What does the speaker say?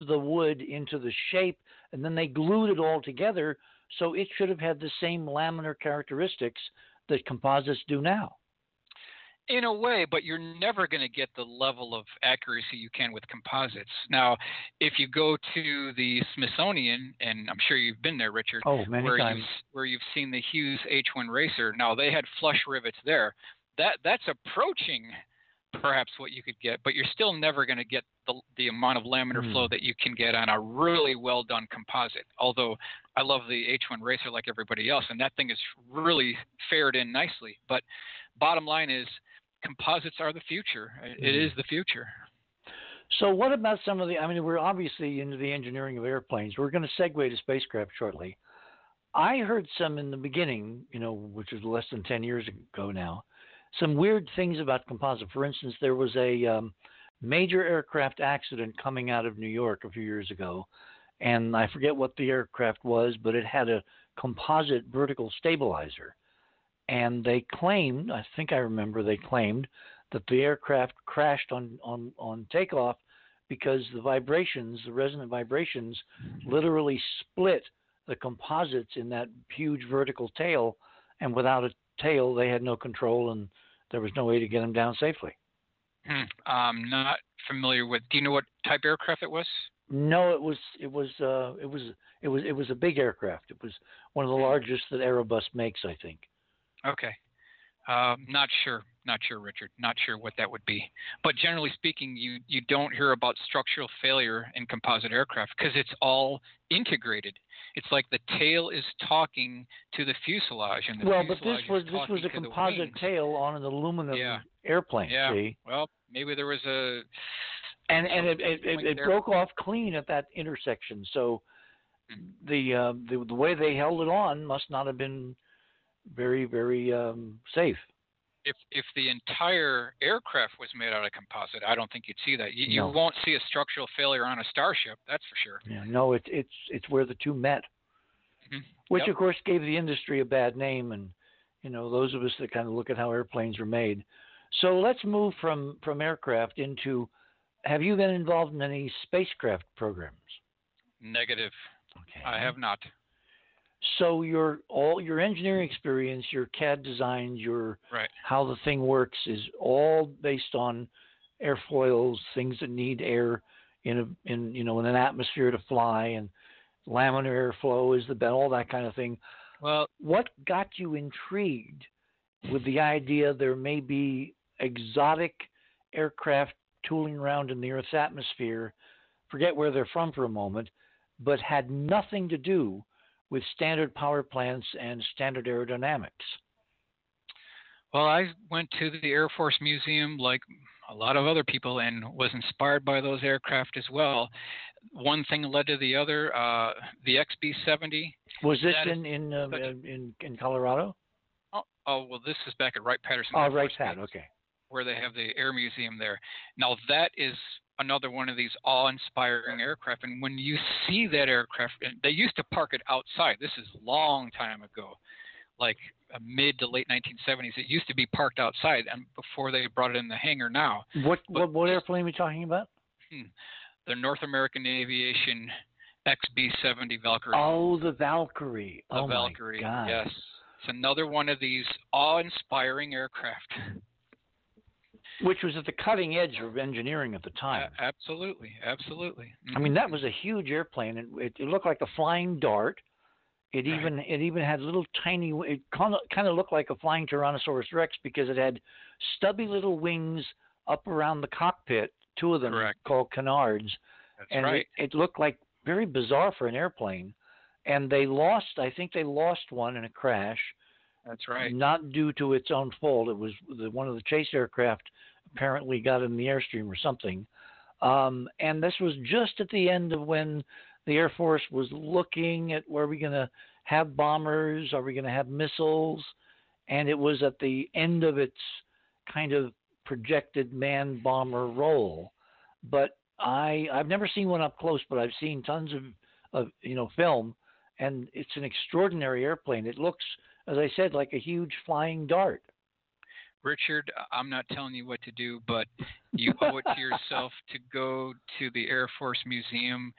the wood into the shape, and then they glued it all together. So it should have had the same laminar characteristics that composites do now. In a way, but you're never going to get the level of accuracy you can with composites. Now, if you go to the Smithsonian, and I'm sure you've been there, Richard, Oh, many times. where you've seen the Hughes H1 racer. Now they had flush rivets there. That's approaching perhaps what you could get, but you're still never going to get the amount of laminar flow that you can get on a really well done composite. Although I love the H1 racer like everybody else, and that thing is really fared in nicely. But bottom line is, composites are the future. It is the future. So what about some of the, I mean, we're obviously into the engineering of airplanes. We're going to segue to spacecraft shortly. I heard some in the beginning, which was less than 10 years ago now, some weird things about composite. For instance, there was a major aircraft accident coming out of New York a few years ago, and I forget what the aircraft was, but it had a composite vertical stabilizer. And they claimed, I think I remember they claimed, that the aircraft crashed on takeoff because the vibrations, the resonant vibrations, literally split the composites in that huge vertical tail, and without a tail, they had no control, and there was no way to get them down safely. I'm not familiar with. Do you know what type aircraft it was? No, it was a big aircraft. It was one of the largest that Airbus makes, I think. Okay. Not sure, Richard. Not sure what that would be. But generally speaking, you don't hear about structural failure in composite aircraft because it's all integrated. It's like the tail is talking to the fuselage, and but this was a composite tail on an aluminum airplane. Yeah. See? Well, maybe there was a. And it broke off clean at that intersection. So the way they held it on must not have been very, very safe. If the entire aircraft was made out of composite, I don't think you'd see that. You won't see a structural failure on a Starship, that's for sure. Yeah, no, it's where the two met, which of course gave the industry a bad name, and those of us that kind of look at how airplanes are made. So let's move from aircraft into. Have you been involved in any spacecraft programs? Negative. Okay. I have not. So all your engineering experience, your CAD designs, how the thing works is all based on airfoils, things that need air in an atmosphere to fly, and laminar airflow is all that kind of thing. Well, what got you intrigued with the idea there may be exotic aircraft tooling around in the Earth's atmosphere? Forget where they're from for a moment, but had nothing to do with standard power plants and standard aerodynamics. Well, I went to the Air Force Museum like a lot of other people and was inspired by those aircraft as well. One thing led to the other. The XB-70. Was this in Colorado? Oh, well, this is back at Wright-Patterson. Oh, Wright-Pat, okay. Where they have the Air Museum there. Now, that is another one of these awe-inspiring aircraft. And when you see that aircraft, they used to park it outside. This is a long time ago, like mid to late 1970s. It used to be parked outside, and before they brought it in the hangar now. What airplane are we talking about? The North American Aviation XB-70 Valkyrie. Oh, the Valkyrie. The Valkyrie, my God. Yes. It's another one of these awe-inspiring aircraft. Which was at the cutting edge of engineering at the time. Absolutely. Mm-hmm. I mean, that was a huge airplane. It looked like a flying dart. It even had little tiny. It kind of looked like a flying Tyrannosaurus Rex because it had stubby little wings up around the cockpit. Two of them called canards. That's right. It looked like very bizarre for an airplane. And I think they lost one in a crash. That's right. Not due to its own fault. It was one of the chase aircraft apparently got in the airstream or something. And this was just at the end of when the Air Force was looking at, were we going to have bombers? Are we going to have missiles? And it was at the end of its kind of projected manned bomber role. But I've never seen one up close, but I've seen tons of film, and it's an extraordinary airplane. It looks, as I said, like a huge flying dart. Richard, I'm not telling you what to do, but you owe it to yourself to go to the Air Force Museum